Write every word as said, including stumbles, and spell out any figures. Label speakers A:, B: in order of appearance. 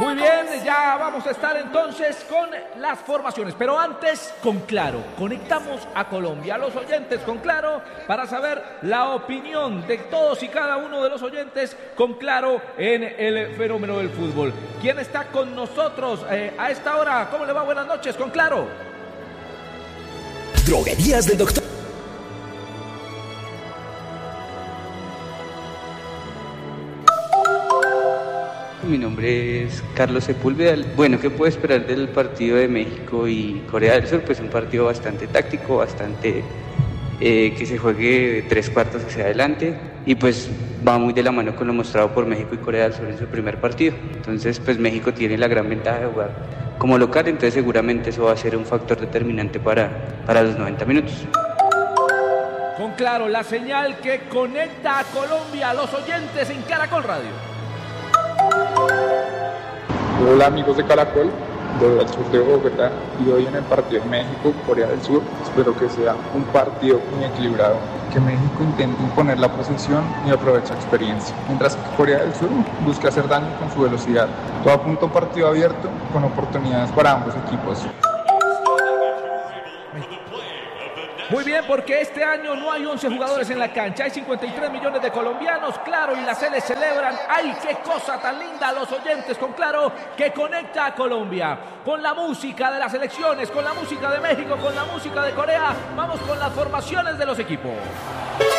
A: Muy bien, ya vamos a estar entonces con las formaciones, pero antes con Claro, conectamos a Colombia, a los oyentes con Claro, para saber la opinión de todos y cada uno de los oyentes con Claro en el fenómeno del fútbol. ¿Quién está con nosotros eh, a esta hora? ¿Cómo le va? Buenas noches con Claro.
B: Droguerías del doctor.
C: Mi nombre es Carlos Sepúlveda. Bueno, ¿qué puedo esperar del partido de México y Corea del Sur? Pues un partido bastante táctico, bastante eh, que se juegue de tres cuartos hacia adelante y pues va muy de la mano con lo mostrado por México y Corea del Sur en su primer partido. Entonces pues México tiene la gran ventaja de jugar como local, entonces seguramente eso va a ser un factor determinante para, para los noventa minutos.
A: Con Claro, la señal que conecta a Colombia, a los oyentes en Caracol Radio.
D: Hola amigos de Caracol, desde el sur de Bogotá, y hoy en el partido de México-Corea del Sur espero que sea un partido muy equilibrado, que México intente imponer la posesión y aproveche experiencia, mientras que Corea del Sur busque hacer daño con su velocidad. Todo apunta a un partido abierto con oportunidades para ambos equipos.
A: Muy bien, porque este año no hay once jugadores en la cancha, hay cincuenta y tres millones de colombianos, Claro, y las L celebran. ¡Ay, qué cosa tan linda! Los oyentes con Claro, que conecta a Colombia. Con la música de las selecciones, con la música de México, con la música de Corea, vamos con las formaciones de los equipos.